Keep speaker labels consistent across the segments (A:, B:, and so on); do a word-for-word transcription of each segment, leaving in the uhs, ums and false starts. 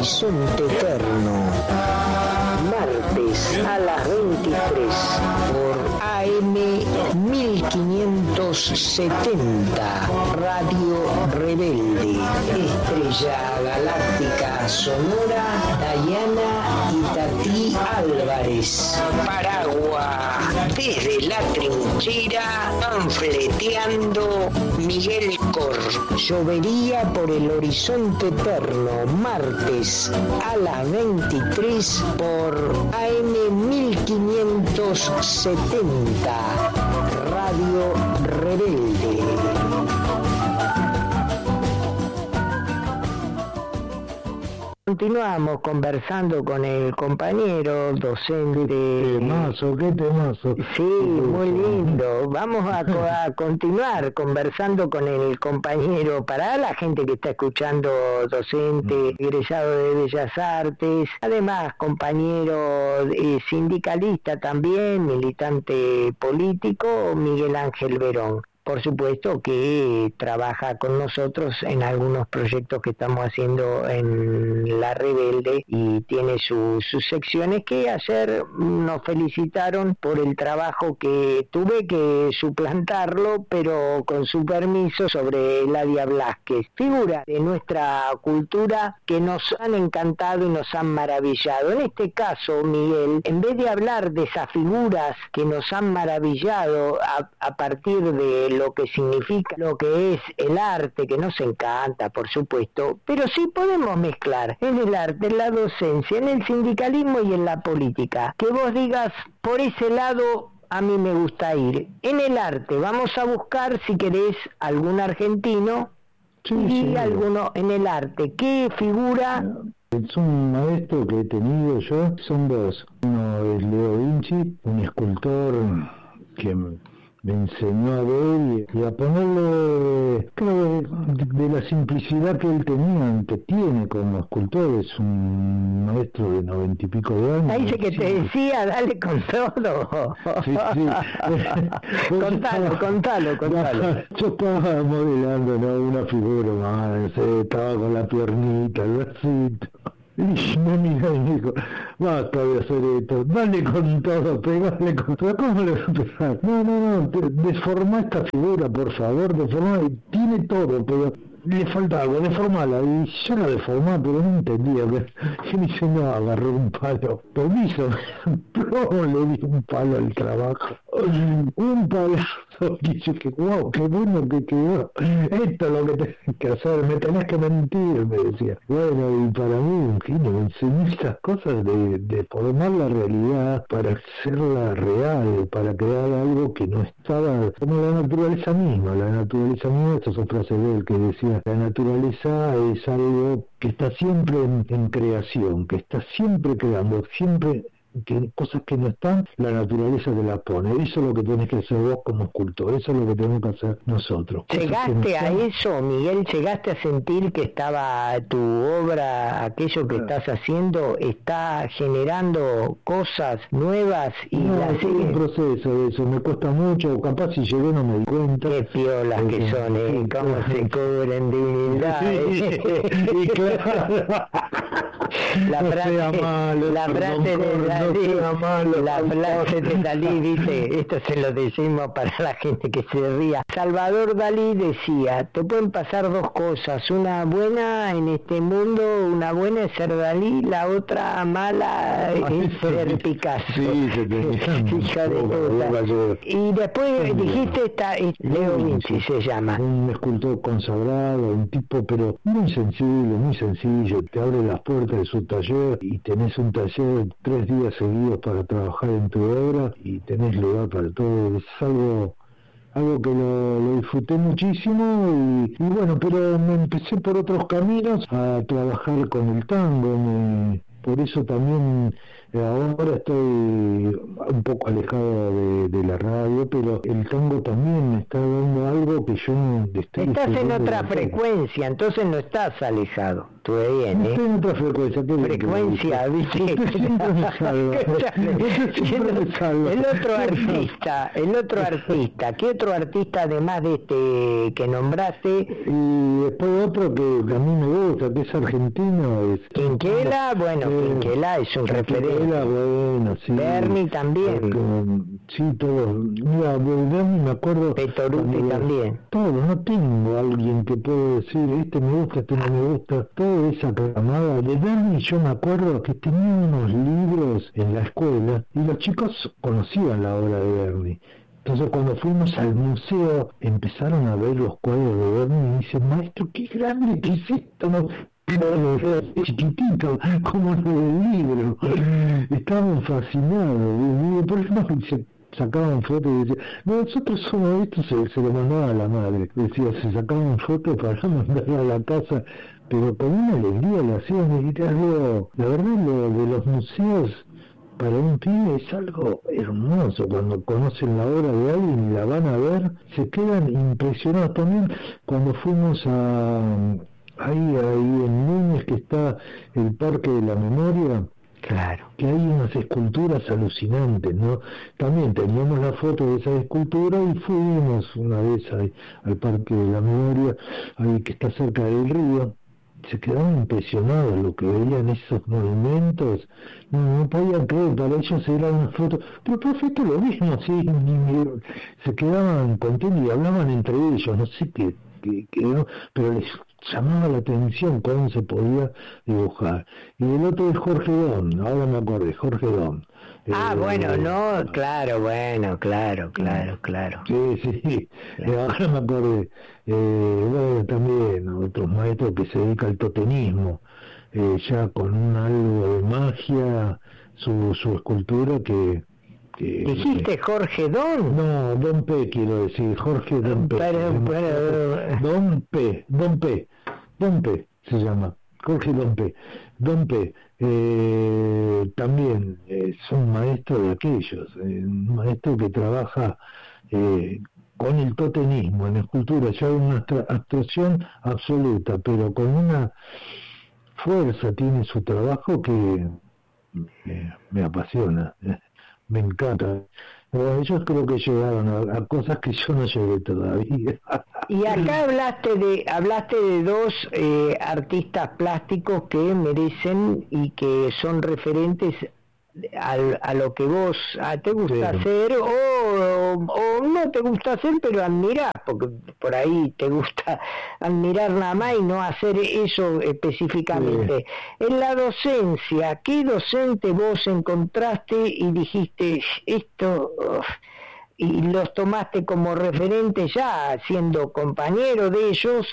A: Horizonte Eterno, martes a las veintitrés por A M mil quinientos setenta, Radio Rebelde, Estrella Galáctica Sonora, Dayana y Tati Álvarez. Paragua, desde la trinchera, panfleteando Miguel Cor. Llovería por el Horizonte Eterno, martes a las veintitrés por A M mil quinientos setenta, Radio Rebelde. Continuamos conversando con el compañero docente.
B: Temazo, qué temazo.
A: Sí, muy lindo. Vamos a, a continuar conversando con el compañero, para la gente que está escuchando, docente, egresado de Bellas Artes, además compañero eh, sindicalista también, militante político, Miguel Ángel Verón. Por supuesto que trabaja con nosotros en algunos proyectos que estamos haciendo en La Rebelde y tiene su, sus secciones que ayer nos felicitaron por el trabajo que tuve que suplantarlo, pero con su permiso, sobre Eladia Blasquez, figura de nuestra cultura que nos han encantado y nos han maravillado. En este caso, Miguel, en vez de hablar de esas figuras que nos han maravillado a, a partir de lo que significa, lo que es el arte, que nos encanta, por supuesto, pero sí podemos mezclar en el arte, en la docencia, en el sindicalismo y en la política. Que vos digas, por ese lado a mí me gusta ir. En el arte vamos a buscar, si querés, algún argentino sí, y sí, alguno en el arte. ¿Qué figura?
B: Es un maestro que he tenido yo, son dos. Uno es Leo Vinci, un escultor que me enseñó a ver y a ponerle, creo, de, de la simplicidad que él tenía, que tiene como escultor. Es un maestro de noventa y pico de años.
A: Ahí dice que te decía, dale con todo.
B: Sí, sí.
A: contalo, contalo, contalo.
B: Yo estaba modelando, ¿no?, una figura más, estaba con la piernita, el bracito. Y me miró y me dijo, basta de hacer esto, dale con todo, pegale con todo. ¿Cómo le vas a pegar? No, no, no, deforma esta figura, por favor, deforma. Tiene todo, pero le falta algo, deformala. Y yo la deformaba, pero no entendía. Que me dice, no, agarró un palo. Permiso, pero le di un palo al trabajo. Un palazo. Y yo que, wow, qué bueno que quedó. Esto es lo que tenés que hacer, me tenés que mentir, me decía. Bueno, y para mí, en fin, me enseñó estas cosas de, de formar la realidad para hacerla real, para crear algo que no estaba, como la naturaleza misma. La naturaleza misma, estas son frases de él que decía, la naturaleza es algo que está siempre en, en creación, que está siempre creando, siempre, que cosas que no están, la naturaleza te las pone. Eso es lo que tenés que hacer vos como escultor, eso es lo que tenemos que hacer nosotros.
A: ¿Llegaste no a eso, Miguel? ¿Llegaste a sentir que estaba tu obra, aquello que estás haciendo, está generando cosas nuevas? Y
B: no,
A: las
B: es un proceso de eso, me cuesta mucho, capaz si llegué no me di cuenta.
A: Qué piolas eh, que son, ¿eh? Sí, cómo claro. Se cubren dignidad. Sí, ¿eh?
B: Y claro.
A: La frase, no malo, la frase de Dalí, no malo, la frase de Dalí, dice, esto se lo decimos para la gente que se ría. Salvador Dalí decía, te pueden pasar dos cosas, una buena en este mundo, una buena es ser Dalí, la otra mala es ser Picasso.
B: Sí, se te
A: hija de puta. Y después dijiste, esta, Leo Vinci se llama.
B: Un escultor consagrado, un tipo, pero muy sensible, muy sencillo, te abre las puertas de su taller y tenés un taller tres días seguidos para trabajar en tu obra y tenés lugar para todo. Es algo algo que lo, lo disfruté muchísimo y, y bueno, pero me empecé por otros caminos a trabajar con el tango. Me, por eso también Ahora estoy un poco alejado de, de la radio, pero el tango también me está dando algo que yo no estoy...
A: Estás en otra frecuencia, entonces no estás alejado. Estuve bien,
B: no
A: ¿eh?
B: estoy en otra frecuencia.
A: Frecuencia, ¿viste?
B: Siempre me salva. Siempre me salva.
A: El otro artista, el otro artista, ¿qué otro artista además de este que nombraste?
B: Y después otro que a mí me gusta, que es argentino. Es,
A: Quinquela, bueno, eh, Quinquela es un referente.
B: Quinquela, bueno, sí.
A: Berni también.
B: Eh, sí, todos. Mira, de Berni me acuerdo.
A: Petoruti también.
B: Todo, no tengo alguien que pueda decir, este me gusta, este no me gusta. Toda esa camada. De Berni yo me acuerdo que tenía unos libros en la escuela y los chicos conocían la obra de Berni. Entonces cuando fuimos al museo empezaron a ver los cuadros de Berni y dicen, maestro, qué grande que es esto, ¿no? Chiquitito, como lo del libro. Estaban fascinados. Y por eso se sacaban fotos y decían, nosotros somos esto, se, se lo mandaba a la madre. Decía, se sacaban fotos para mandarla a la casa, pero con una alegría lo hacían. Y algo, la verdad, lo de los museos para un pibe es algo hermoso. Cuando conocen la obra de alguien y la van a ver, se quedan impresionados. También cuando fuimos a... Ahí, ahí en Núñez, que está el Parque de la Memoria,
A: claro,
B: que hay unas esculturas alucinantes, ¿no? También teníamos la foto de esa escultura y fuimos una vez ahí, al Parque de la Memoria, ahí que está cerca del río. Se quedaban impresionados lo que veían esos movimientos, no, no podían creer, para ellos era una foto, pero profe, esto lo mismo, sí, y, y, se quedaban contentos y hablaban entre ellos, no sé qué, qué, qué no, pero les llamaba la atención cómo se podía dibujar. Y el otro es Jorge Don, ahora me acordé, Jorge Don.
A: Ah,
B: eh,
A: bueno, no, claro, bueno, claro, claro, claro.
B: Sí, sí, claro. Eh, ahora me acordé. Eh, bueno, también otros maestros que se dedican al totenismo, eh, ya con un algo de magia, su, su escultura que... Que,
A: ¿Dijiste Jorge Don?
B: No, Don P quiero decir, Jorge Don P.
A: Pero, pero...
B: Don P, Don P, Don P se llama, Jorge Don P. Don P, eh, también eh, son maestros de aquellos, eh, un maestro que trabaja eh, con el totenismo, en escultura, ya una abstracción absoluta, pero con una fuerza tiene su trabajo que me, me apasiona. Me encanta. Bueno, ellos creo que llegaron a, a cosas que yo no llegué todavía.
A: Y acá hablaste de hablaste de dos eh, artistas plásticos que merecen y que son referentes a, a lo que vos a, te gusta sí. hacer o, o no te gusta hacer, pero admirás, porque por ahí te gusta admirar nada más y no hacer eso específicamente. Sí. En la docencia, ¿qué docente vos encontraste y dijiste esto uf, y los tomaste como referente ya siendo compañero de ellos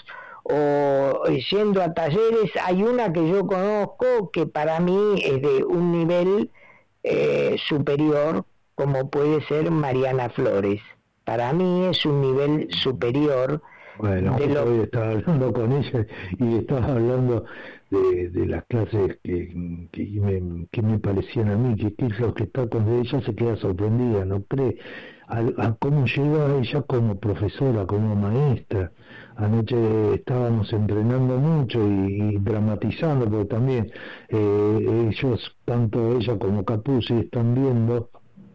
A: o yendo a talleres? Hay una que yo conozco que para mí es de un nivel Eh, superior, como puede ser Mariana Flores. Para mí es un nivel superior.
B: Bueno, de lo... hoy estaba hablando con ella y estaba hablando de, de las clases que, que, me, que me parecían a mí, que, que es lo que está con ella, se queda sorprendida, ¿no cree? A, a cómo llega ella como profesora, como maestra. Anoche estábamos entrenando mucho y, y dramatizando, porque también eh, ellos, tanto ella como Capuzzi, están viendo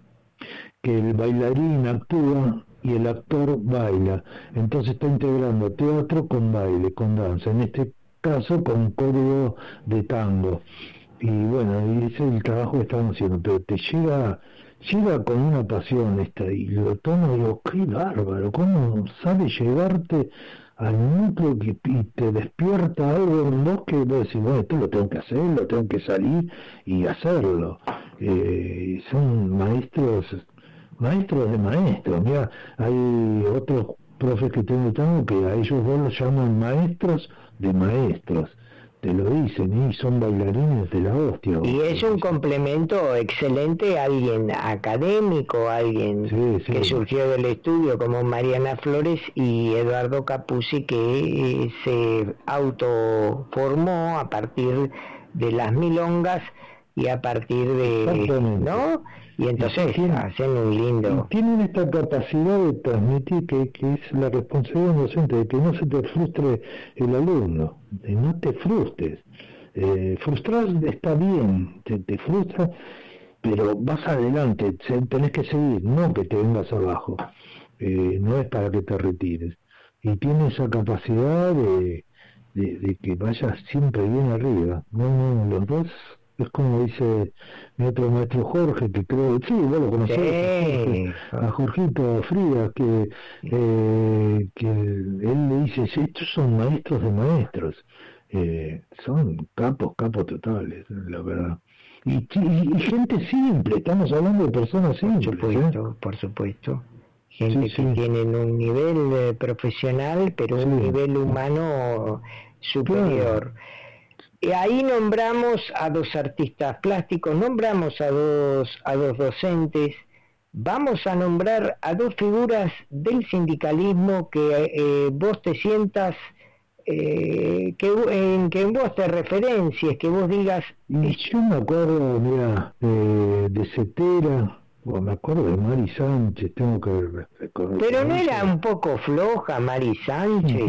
B: que el bailarín actúa y el actor baila. Entonces está integrando teatro con baile, con danza, en este caso con código de tango. Y bueno, y ese es el trabajo que estamos haciendo, pero te llega... llega con una pasión esta, y lo tomo y digo, qué bárbaro, cómo sabe llegarte al núcleo que, y te despierta algo en vos que vos decís, bueno, esto lo tengo que hacer, lo tengo que salir y hacerlo. Eh, son maestros, maestros de maestros. Mira, hay otros profes que tengo tango que a ellos dos los llaman maestros de maestros. Te lo dicen, y son bailarines de la hostia.
A: Y es un complemento excelente a alguien académico, alguien sí, sí. que surgió del estudio como Mariana Flores y Eduardo Capuzzi, que eh, se autoformó a partir de las milongas y a partir de, ¿no? Y entonces
B: tienen,
A: hacen un lindo...
B: Tienen esta capacidad de transmitir que, que es la responsabilidad docente, de que no se te frustre el alumno, de no te frustres. Eh, frustrar está bien, te, te frustra, pero vas adelante, tenés que seguir, no que te vengas abajo. Eh, no es para que te retires. Y tiene esa capacidad de, de, de que vayas siempre bien arriba. No, no, los dos... Es como dice mi otro maestro Jorge, que creo, sí, vos lo conocés,
A: sí.
B: a Jorgito Frías, que, eh, que él le dice, sí, estos son maestros de maestros, eh, son capos, capos totales, la verdad. Y, y, y gente simple, estamos hablando de personas simples.
A: Por supuesto,
B: ¿eh?
A: por supuesto. Gente
B: sí,
A: que
B: sí.
A: tienen un nivel eh, profesional, pero
B: sí.
A: un nivel humano superior. Claro. Y ahí nombramos a dos artistas plásticos, nombramos a dos, a dos docentes, vamos a nombrar a dos figuras del sindicalismo que eh, vos te sientas, eh, que, en que vos te referencies, que vos digas...
B: Y yo me acuerdo, mira, eh, de Cetera, o me acuerdo de Mari Sánchez, tengo que recordar.
A: Pero no era un poco floja Mari Sánchez,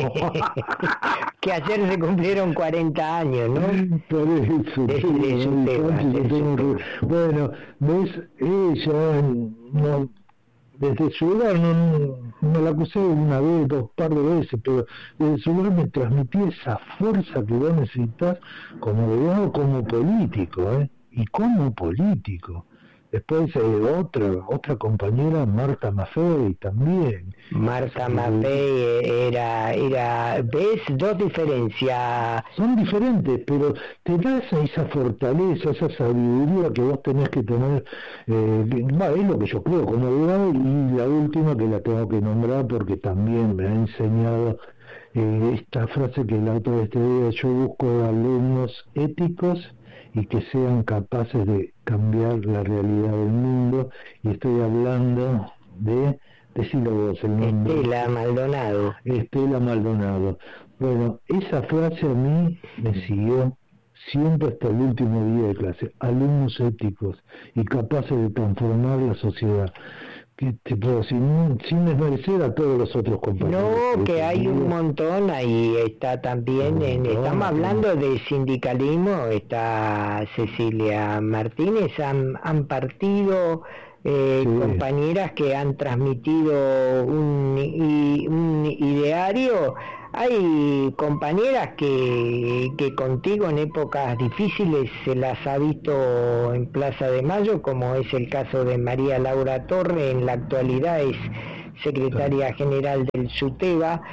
A: que ayer se cumplieron cuarenta años, ¿no?
B: Por eso,
A: de,
B: sí,
A: de su tema,
B: Sánchez,
A: de
B: tengo
A: su
B: que... Bueno, ves, ella, no, desde su lugar, no, no la acusé una vez, dos par de veces, pero desde su lugar me transmitía esa fuerza que vos necesitas como delegado, como político, ¿eh? Y como político. Después eh, otra otra compañera, Marta Maffei, también.
A: Marta Maffei era, era, ¿ves? Dos diferencias.
B: Son diferentes, pero te da esa, esa fortaleza, esa sabiduría que vos tenés que tener, eh, es lo que yo creo como abogado, y la última que la tengo que nombrar porque también me ha enseñado eh, esta frase que la otra vez te digo, yo busco alumnos éticos y que sean capaces de cambiar la realidad del mundo, y estoy hablando de, decilo vos el nombre.
A: Estela Maldonado.
B: Estela Maldonado. Bueno, esa frase a mí me siguió siempre hasta el último día de clase. Alumnos éticos y capaces de transformar la sociedad. ¿Qué te puedo decir? Sin desmerecer a todos los otros compañeros.
A: No, que hay un montón, ahí está también, en, estamos hablando de sindicalismo, está Cecilia Martínez, han, han partido eh, sí. compañeras que han transmitido un, y, un ideario. Hay compañeras que, que contigo en épocas difíciles se las ha visto en Plaza de Mayo, como es el caso de María Laura Torre, en la actualidad es secretaria general del SUTEBA,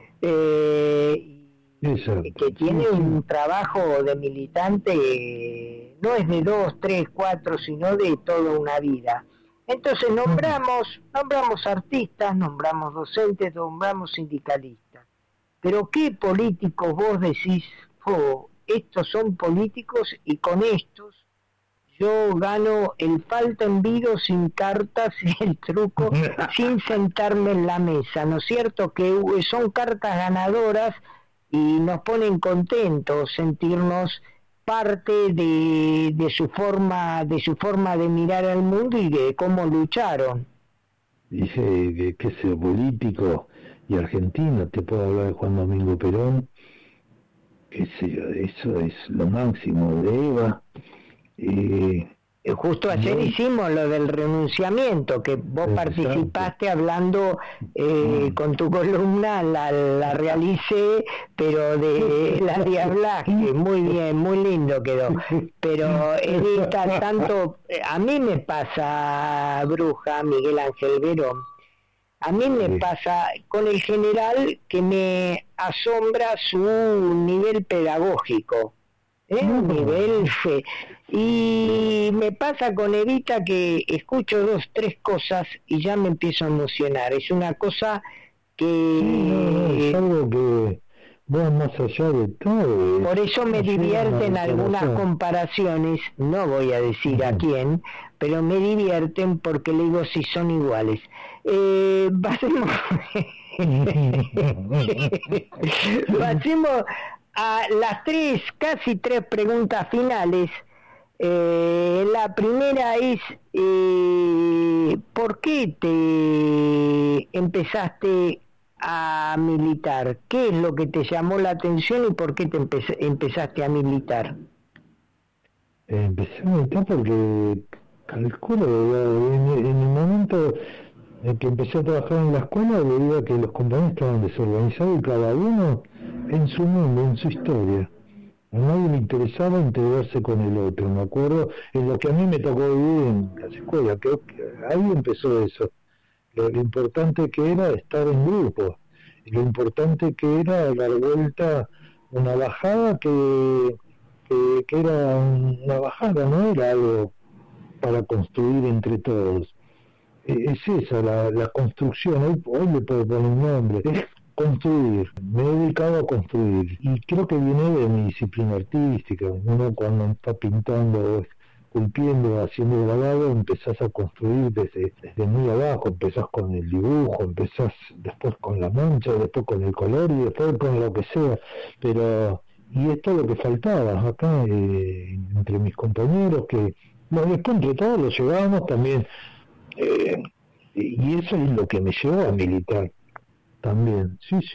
A: eh, que tiene un trabajo de militante, no es de dos, tres, cuatro, sino de toda una vida. Entonces nombramos, nombramos artistas, nombramos docentes, nombramos sindicalistas. Pero ¿qué políticos vos decís, oh, estos son políticos y con estos yo gano el falta en vido sin cartas y el truco sin sentarme en la mesa, ¿no es cierto? Que son cartas ganadoras y nos ponen contentos sentirnos parte de, de su forma, de su forma de mirar al mundo y de cómo lucharon.
B: Dice que, que sea político y argentino, te puedo hablar de Juan Domingo Perón, que eso es lo máximo, de Eva. Eh,
A: Justo ayer no. hicimos lo del renunciamiento, que vos Exacto. participaste hablando eh, mm. con tu columna, la, la realicé, pero de la diablaje, muy bien, muy lindo quedó. Pero Edita, tanto, a mí me pasa, Bruja, Miguel Ángel Verón, a mí me sí. pasa con el general que me asombra su nivel pedagógico. ¿Eh? Un nivel fe. Y me pasa con Evita que escucho dos, tres cosas y ya me empiezo a emocionar. Es una cosa que...
B: Sí, no, es algo que va más allá de todo.
A: Por eso me divierten algunas comparaciones, no voy a decir uh-huh. a quién, pero me divierten porque le digo si son iguales. Eh, pasemos... pasemos a las tres, casi tres preguntas finales. Eh, la primera es, eh, ¿por qué te empezaste a militar? ¿Qué es lo que te llamó la atención y por qué te empe- empezaste a militar?
B: Eh, empecé a militar porque calculo, eh, en, en el momento en que empecé a trabajar en la escuela, veía que los compañeros estaban desorganizados y cada uno en su mundo, en su historia. A nadie le interesaba integrarse con el otro, me acuerdo, en lo que a mí me tocó vivir en las escuelas, creo que ahí empezó eso. Lo, lo importante que era estar en grupo, lo importante que era dar vuelta una bajada que, que, que era una bajada, no era algo para construir entre todos. Es esa la, la construcción, hoy, hoy le puedo poner un nombre, es construir, me he dedicado a construir y creo que viene de mi disciplina artística. Uno cuando está pintando, esculpiendo, haciendo grabado, empezás a construir desde, desde muy abajo, empezás con el dibujo, empezás después con la mancha, después con el color y después con lo que sea, pero y esto es lo que faltaba acá eh, entre mis compañeros, que bueno, después entre todos lo llevábamos también. Eh, y eso es lo que me llevó a militar también, sí, sí.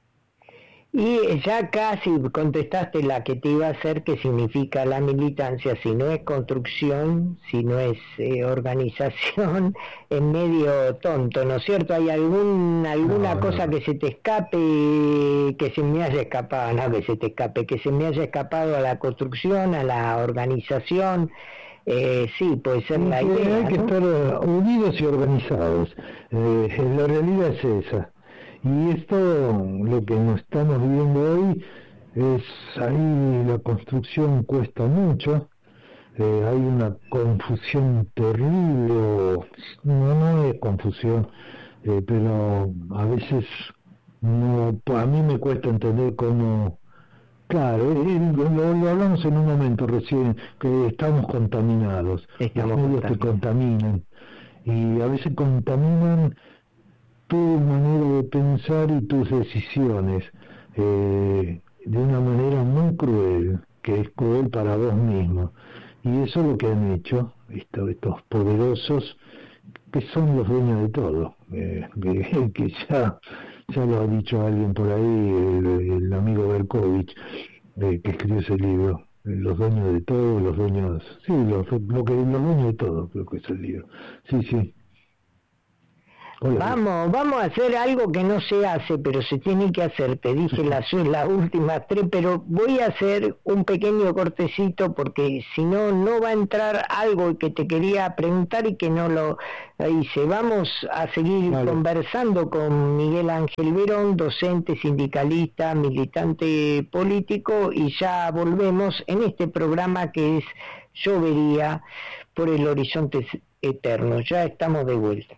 A: Y ya casi contestaste la que te iba a hacer, que significa la militancia, si no es construcción, si no es eh, organización, es medio tonto, ¿no es cierto? ¿Hay algún alguna
B: No,
A: cosa
B: no.
A: que se te escape, que se me haya escapado, no que se te escape, que se me haya escapado a la construcción, a la organización? Eh, sí, puede ser la
B: Sí,
A: idea,
B: hay que
A: ¿no?
B: estar unidos y organizados, eh, la realidad es esa. Y esto, lo que nos estamos viendo hoy, es ahí la construcción cuesta mucho, eh, hay una confusión terrible, o no, no es confusión, eh, pero a veces no, a mí me cuesta entender cómo, claro, eh, lo, lo hablamos en un momento recién, que estamos contaminados,
A: Estamos
B: los medios te
A: contaminados.
B: contaminan, y a veces contaminan tu manera de pensar y tus decisiones eh, de una manera muy cruel, que es cruel para vos mismo. Y eso es lo que han hecho esto, estos poderosos que son los dueños de todo, eh, que, que ya, ya lo ha dicho alguien por ahí, el, el amigo Berkovich, eh, que escribió ese libro. Los dueños de todo, los dueños, sí, los, lo que, los dueños de todo, creo que es el libro. Sí, sí. Hola.
A: Vamos, vamos a hacer algo que no se hace, pero se tiene que hacer. Te dije las, las últimas tres, pero voy a hacer un pequeño cortecito porque si no, no va a entrar algo que te quería preguntar y que no lo hice. Vamos a seguir vale. conversando con Miguel Ángel Verón, docente, sindicalista, militante político, y ya volvemos en este programa que es Llovería por el Horizonte Eterno. Ya estamos de vuelta.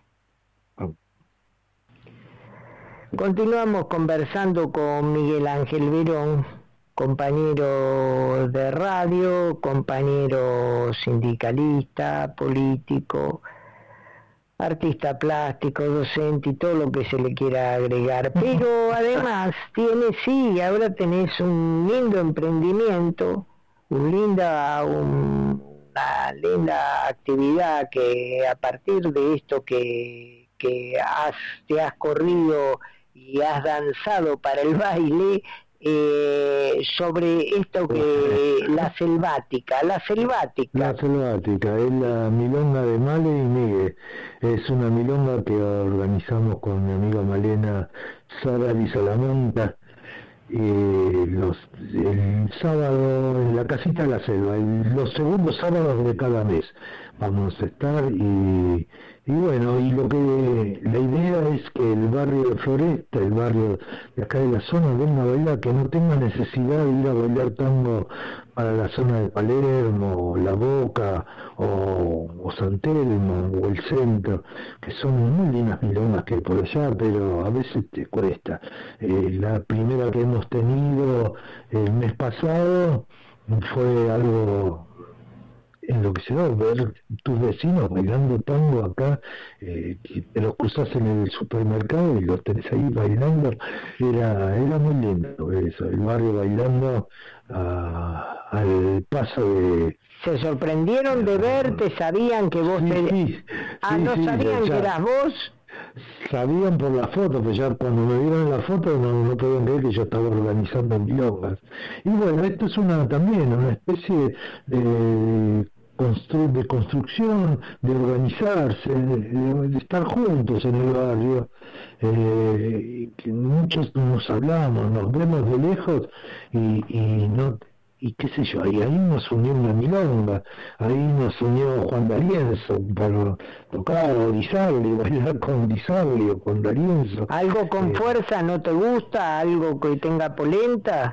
A: Continuamos conversando con Miguel Ángel Verón, compañero de radio, compañero sindicalista, político, artista plástico, docente y todo lo que se le quiera agregar. Pero además tiene, sí, ahora tenés un lindo emprendimiento, un linda, un, una linda actividad que a partir de esto que, que has, te has corrido y has danzado para el baile, eh, sobre esto que la selvática, la selvática.
B: La selvática, es la milonga de Male y Miguel. Es una milonga que organizamos con mi amiga Malena Sara y Salamonta, eh, los, el sábado en la casita de la selva, el, los segundos sábados de cada mes vamos a estar y, y bueno, y lo que la idea es que el barrio de Floresta, el barrio de acá de la zona, venga a bailar, que no tenga necesidad de ir a bailar tango para la zona de Palermo, La Boca o, o San Telmo o el centro, que son muy lindas milongas que hay por allá, pero a veces te cuesta. Eh, la primera que hemos tenido el mes pasado fue algo enloquecedor, ver tus vecinos bailando tango acá, eh, te los cruzas en el supermercado y los tenés ahí bailando, era era muy lindo eso, el barrio bailando a, al paso de...
A: ¿Se sorprendieron de verte? ¿Sabían que vos...
B: Sí,
A: te...
B: sí,
A: ah,
B: sí,
A: ¿no
B: sí,
A: sabían
B: ya, ya.
A: que eras vos?
B: Sabían por la foto, pero ya cuando me vieron la foto no, no podían creer que yo estaba organizando milongas. Y bueno, esto es una también una especie de, constru de construcción, de organizarse, de, de estar juntos en el barrio. Eh, que muchos nos hablamos, nos vemos de lejos y, y no... Y qué sé yo, ahí, ahí nos unió una milonga, ahí nos unió Juan D'Arienzo para tocar o Di Sarli, bailar con Di Sarli o con D'Arienzo.
A: ¿Algo con
B: eh,
A: fuerza no te gusta? ¿Algo que tenga polenta?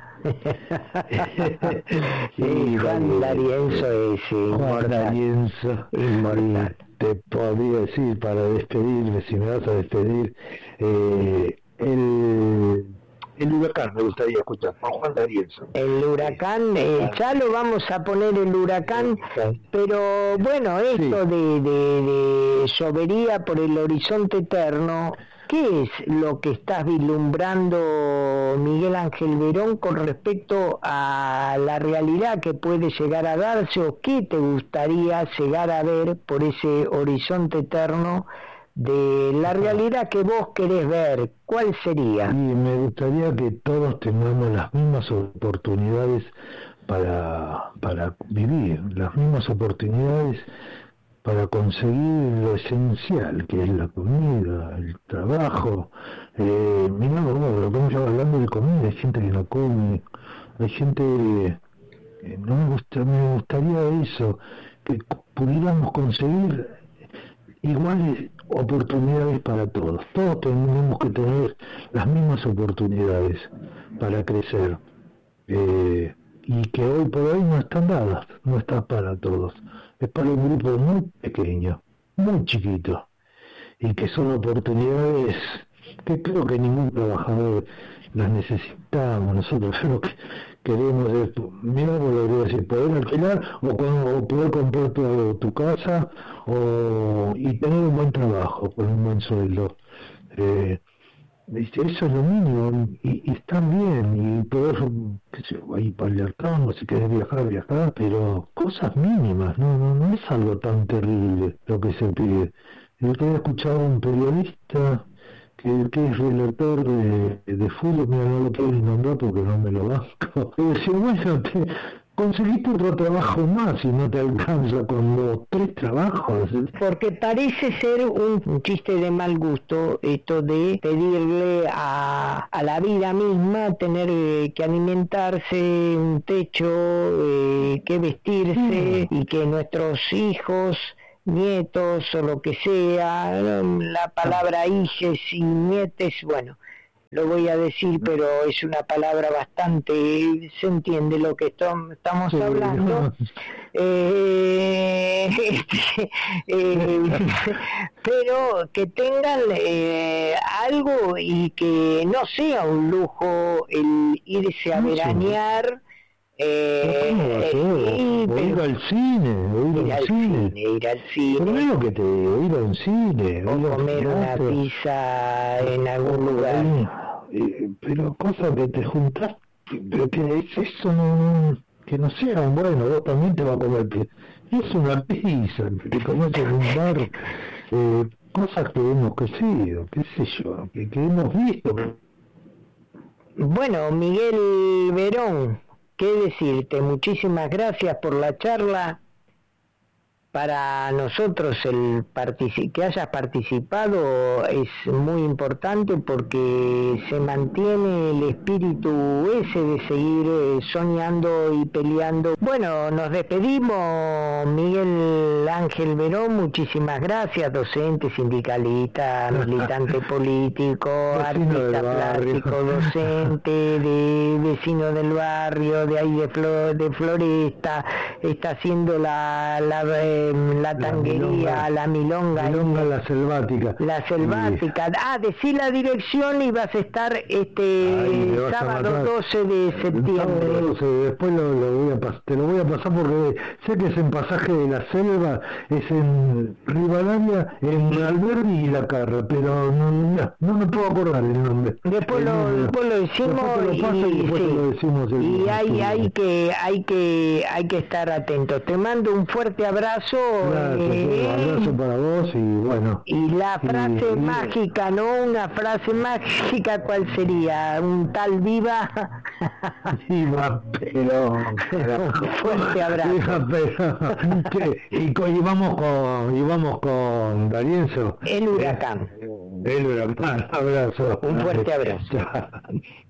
A: Sí, Juan D'Arienzo es inmortal.
B: Juan D'Arienzo,
A: Inmortal.
B: te podría decir para despedirme, si me vas a despedir, eh, el... El Huracán me gustaría escuchar, con Juan D'Arienzo.
A: El Huracán, eh, ya lo vamos a poner el Huracán, pero bueno, esto sí. de, de, de Llovería por el horizonte eterno, ¿qué es lo que estás vislumbrando, Miguel Ángel Verón, con respecto a la realidad que puede llegar a darse, o qué te gustaría llegar a ver por ese horizonte eterno de la realidad que vos querés ver? ¿Cuál sería?
B: Y me gustaría que todos tengamos las mismas oportunidades para, para vivir, las mismas oportunidades para conseguir lo esencial, que es la comida, el trabajo. Eh, mirá, bueno, lo que estamos hablando de comida, hay gente que no come, hay gente que no me gusta, me gustaría eso, que pudiéramos conseguir iguales oportunidades para todos. Todos tenemos que tener las mismas oportunidades para crecer, eh, y que hoy por hoy no están dadas, no están para todos. Es para un grupo muy pequeño, muy chiquito, y que son oportunidades que creo que ningún trabajador las necesitamos. Nosotros lo que queremos es, mira, lo voy a decir, poder alquilar o, o poder comprar tu, tu casa o, y tener un buen trabajo con un buen sueldo. Eh, eso es lo mínimo, y, y están bien, y poder, qué sé yo, ir para el campo, si querés viajar, viajar, pero cosas mínimas, no, no, no es algo tan terrible lo que se pide. El que he escuchado a un periodista que, que es relator de, de fútbol, mira, no lo puedo ni nombrar porque no me lo banco, y decía, bueno, te conseguiste otro trabajo más y no te alcanza con los tres trabajos.
A: Porque parece ser un, un chiste de mal gusto esto de pedirle a, a la vida misma tener eh, que alimentarse, un techo, eh, que vestirse, mm. y que nuestros hijos, nietos o lo que sea, la palabra hijes y nietes, bueno, lo voy a decir, pero es una palabra bastante, se entiende lo que estamos sí, hablando, no. eh, eh, pero que tengan eh, algo y que no sea un lujo el irse a veranear. Eh,
B: eh, o ir al cine, o ir, ir al cine.
A: cine, ir al cine.
B: Pero es lo que te digo, ir a un cine.
A: O comer una pizza en algún lugar.
B: Eh, pero cosas que te juntas, pero que es eso, no, que no sea un bueno, vos también te vas a comer pizza. Es una pizza, que comes en un bar, eh, cosas que hemos crecido, qué sé yo, que, que hemos visto.
A: Bueno, Miguel Verón, qué decirte, muchísimas gracias por la charla. Para nosotros el partici- que hayas participado es muy importante porque se mantiene el espíritu ese de seguir eh, soñando y peleando. Bueno, nos despedimos, Miguel Ángel Verón, muchísimas gracias, docente, sindicalista, militante político, artista plástico, docente, de vecino del barrio, de ahí de, Flo- de Floresta, está haciendo la... la eh, la tanguería, la milonga.
B: La milonga, la selvática.
A: La selvática. Y... Ah, decí la dirección y vas a estar este Ay, sábado doce de septiembre. Sábado doce,
B: después lo, lo voy a pas- te lo voy a pasar porque sé que es en Pasaje de la Selva, es en Rivadavia, en Alberdi y La Carra, pero no, no, no me puedo acordar el nombre.
A: Después, el lo, nombre. después lo decimos
B: después lo y, y, después sí. lo decimos el,
A: y hay, hay que hay que hay que estar atentos. Te mando un fuerte abrazo.
B: Gracias, eh, un abrazo para vos y bueno.
A: Y la frase y, mágica, ¿no? Una frase mágica, ¿cuál sería? Un tal viva.
B: Viva Perón.
A: Un fuerte abrazo.
B: Viva Perón. y, con, y vamos con y vamos con D'Arienzo.
A: El huracán.
B: El huracán. Abrazo.
A: Un fuerte abrazo.